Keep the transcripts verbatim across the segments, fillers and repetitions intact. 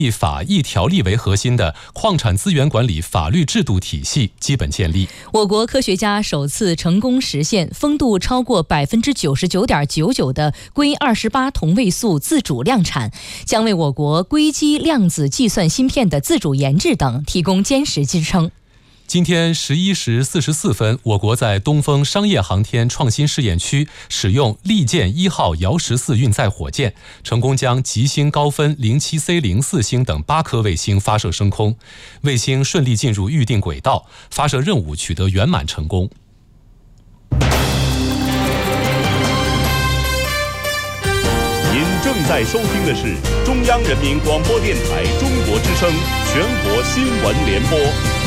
以法一条例为核心的矿产资源管理法律制度体系基本建立。 我国科学家首次成功实现风度超过百分之九十九点九九的硅二十八同位素自主量产，将为我国硅基量子计算芯片的自主研制等提供坚实支撑。 今天十一时四十四分，我国在东风商业航天创新试验区使用利剑一号遥十四运载火箭，成功将极星高分零七 C 零四星等八颗卫星发射升空，卫星顺利进入预定轨道，发射任务取得圆满成功。 您正在收听的是中央人民广播电台中国之声全国新闻联播。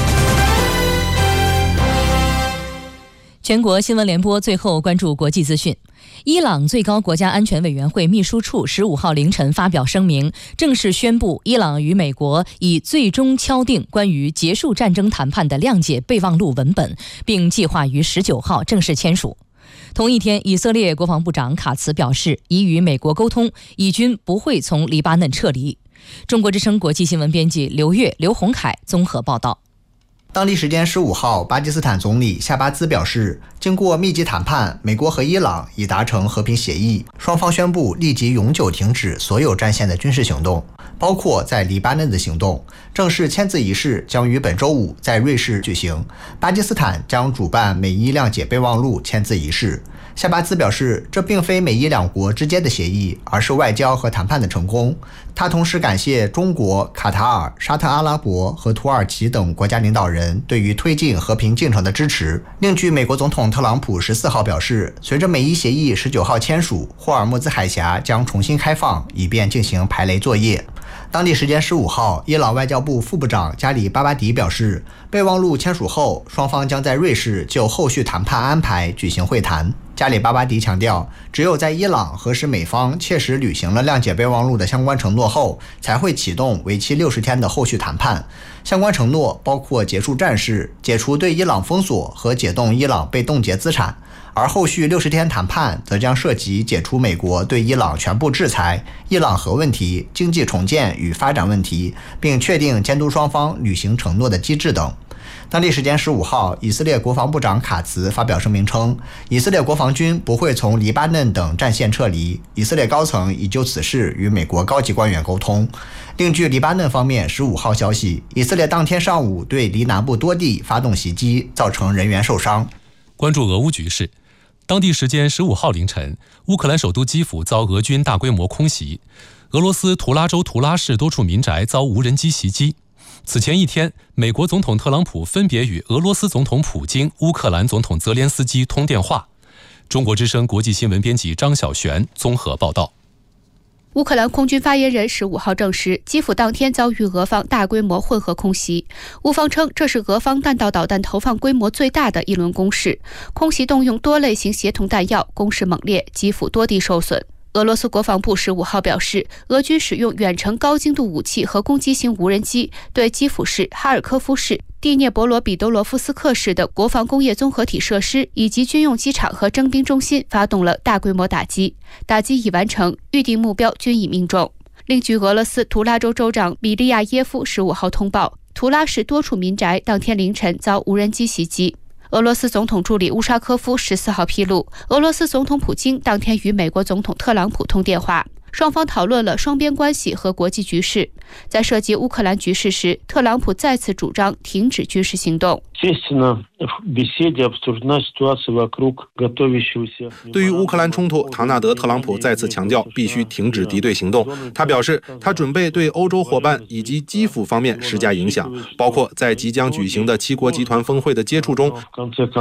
全国新闻联播最后关注国际资讯。伊朗最高国家安全委员会秘书处十五号凌晨发表声明，正式宣布伊朗与美国已最终敲定关于结束战争谈判的谅解备忘录文本，并计划于十九号正式签署。同一天，以色列国防部长卡茨表示，已与美国沟通，以军不会从黎巴嫩撤离。中国之声国际新闻编辑刘越、刘洪凯综合报道。 当地时间十五号，巴基斯坦总理夏巴兹表示，经过密集谈判，美国和伊朗已达成和平协议，双方宣布立即永久停止所有战线的军事行动，包括在黎巴嫩的行动。正式签字仪式将于本周五在瑞士举行，巴基斯坦将主办美伊谅解备忘录签字仪式。夏巴兹表示，这并非美伊两国之间的协议，而是外交和谈判的成功。他同时感谢中国、卡塔尔、沙特阿拉伯和土耳其等国家领导人对于推进和平进程的支持。另据美国总统特朗普十四号表示，随着美伊协议十九号签署，霍尔木兹海峡将重新开放，以便进行排雷作业。当地时间十五号，伊朗外交部副部长加里巴巴迪表示，备忘录签署后，双方将在瑞士就后续谈判安排举行会谈。加里巴巴迪强调，只有在伊朗核实美方切实履行了谅解备忘录的相关承诺后，才会启动为期六十天的后续谈判。相关承诺包括结束战事、解除对伊朗封锁和解冻伊朗被冻结资产，而后续六十天谈判则将涉及解除美国对伊朗全部制裁、伊朗核问题、经济重建与发展问题，并确定监督双方履行承诺的机制等。当地时间十五号，以色列国防部长卡茨发表声明称，以色列国防军不会从黎巴嫩等战线撤离，以色列高层已就此事与美国高级官员沟通。另据黎巴嫩方面十五号消息，以色列当天上午对黎南部多地发动袭击，造成人员受伤。 关注俄乌局势，当地时间十五号凌晨，乌克兰首都基辅遭俄军大规模空袭，俄罗斯图拉州图拉市多处民宅遭无人机袭击。此前一天，美国总统特朗普分别与俄罗斯总统普京、乌克兰总统泽连斯基通电话。中国之声国际新闻编辑张小璇综合报道。 乌克兰空军发言人十五号证实，基辅当天遭遇俄方大规模混合空袭。乌方称，这是俄方弹道导弹投放规模最大的一轮攻势，空袭动用多类型协同弹药，攻势猛烈，基辅多地受损。俄罗斯国防部十五号表示，俄军使用远程高精度武器和攻击型无人机，对基辅市、哈尔科夫市、第聂伯罗彼得罗夫斯克市的国防工业综合体设施以及军用机场和征兵中心发动了大规模打击，打击已完成，预定目标均已命中。另据俄罗斯图拉州州长米利亚耶夫十五号通报，图拉市多处民宅当天凌晨遭无人机袭击。俄罗斯总统助理乌沙科夫十四号披露，俄罗斯总统普京当天与美国总统特朗普通电话，双方讨论了双边关系和国际局势。在涉及乌克兰局势时，特朗普再次主张停止军事行动。 对于乌克兰冲突，唐纳德·特朗普再次强调必须停止敌对行动。他表示，他准备对欧洲伙伴以及基辅方面施加影响，包括在即将举行的七国集团峰会的接触中，